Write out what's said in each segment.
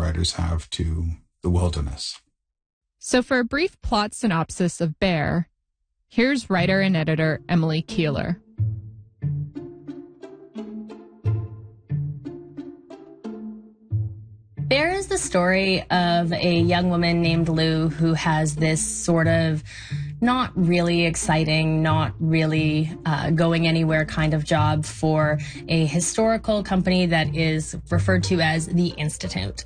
writers have to the wilderness. So for a brief plot synopsis of Bear, here's writer and editor Emily Keeler. Bear is the story of a young woman named Lou who has this sort of not really exciting, not really going anywhere kind of job for a historical company that is referred to as the Institute.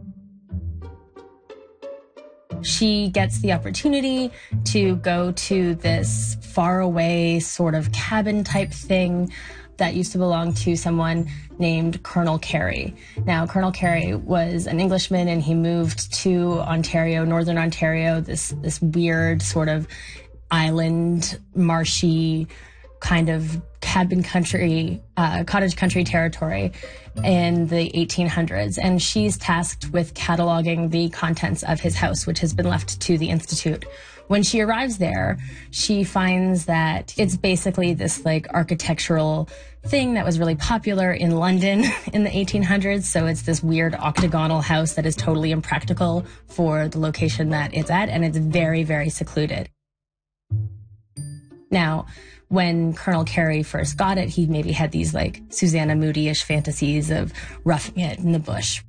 She gets the opportunity to go to this faraway sort of cabin type thing that used to belong to someone named Colonel Carey. Now, Colonel Carey was an Englishman, and he moved to Ontario, Northern Ontario, this weird sort of island, marshy kind of cabin country, cottage country territory in the 1800s. And she's tasked with cataloging the contents of his house, which has been left to the Institute. When she arrives there, she finds that it's basically this like architectural thing that was really popular in London in the 1800s. So it's this weird octagonal house that is totally impractical for the location that it's at. And it's very, very secluded. Now, when Colonel Carey first got it, he maybe had these like Susanna Moody-ish fantasies of roughing it in the bush.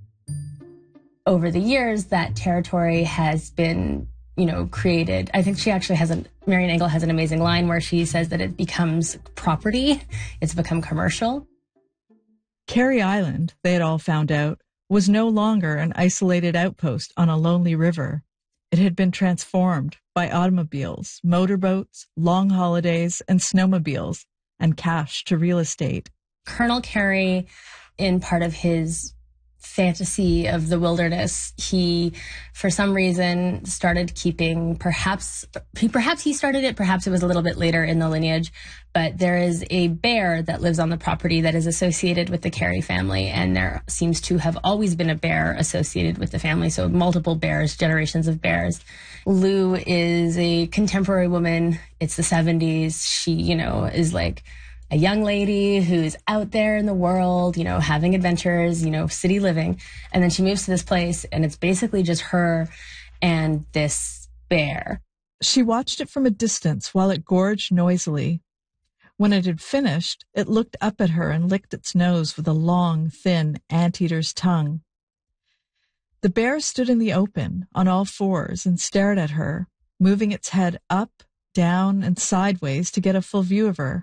Over the years, that territory has been, created. I think she actually Marian Engel has an amazing line where she says that it becomes property. It's become commercial. Carey Island, they had all found out, was no longer an isolated outpost on a lonely river. It had been transformed by automobiles, motorboats, long holidays, and snowmobiles, and cash to real estate. Colonel Carey, in part of his fantasy of the wilderness, he, for some reason, started keeping, perhaps he started it, perhaps it was a little bit later in the lineage, but there is a bear that lives on the property that is associated with the Carey family, and there seems to have always been a bear associated with the family, so multiple bears, generations of bears. Lou is a contemporary woman. It's the 70s. She, is like a young lady who's out there in the world, having adventures, city living. And then she moves to this place, and it's basically just her and this bear. She watched it from a distance while it gorged noisily. When it had finished, it looked up at her and licked its nose with a long, thin anteater's tongue. The bear stood in the open on all fours and stared at her, moving its head up, down, and sideways to get a full view of her.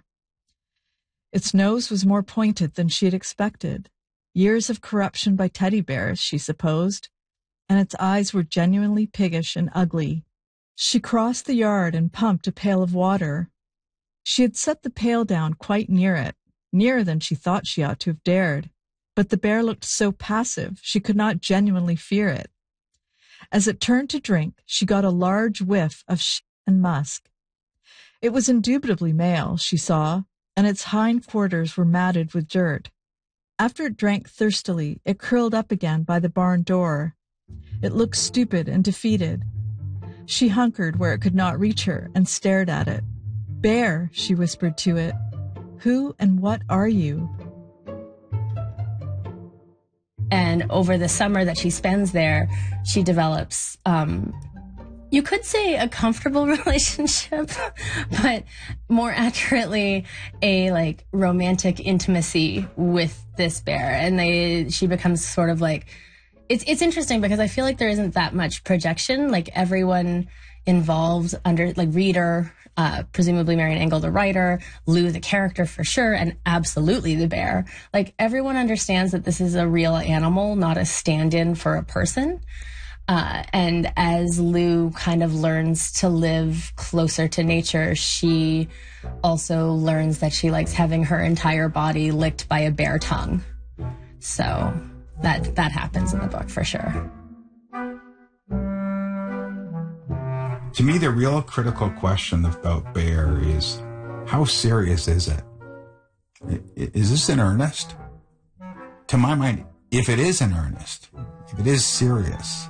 Its nose was more pointed than she had expected. Years of corruption by teddy bears, she supposed, and its eyes were genuinely piggish and ugly. She crossed the yard and pumped a pail of water. She had set the pail down quite near it, nearer than she thought she ought to have dared, but the bear looked so passive she could not genuinely fear it. As it turned to drink, she got a large whiff of shit and musk. It was indubitably male, she saw, and its hind quarters were matted with dirt. After it drank thirstily, it curled up again by the barn door. It looked stupid and defeated. She hunkered where it could not reach her and stared at it. "Bear," she whispered to it, "who and what are you?" And over the summer that she spends there, she develops, you could say a comfortable relationship, but more accurately, a romantic intimacy with this bear. And she becomes sort of like, it's interesting because I feel like there isn't that much projection. Like everyone involved reader, presumably Marian Engel, the writer, Lou, the character for sure, and absolutely the bear. Like everyone understands that this is a real animal, not a stand-in for a person. And as Lou kind of learns to live closer to nature, she also learns that she likes having her entire body licked by a bear tongue. So that happens in the book for sure. To me, the real critical question about Bear is, how serious is it? Is this in earnest? To my mind, if it is in earnest, if it is serious,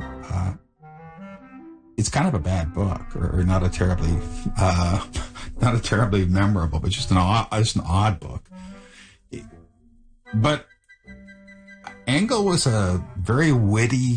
it's kind of a bad book, or not a terribly memorable, but just an odd book. But Engel was a very witty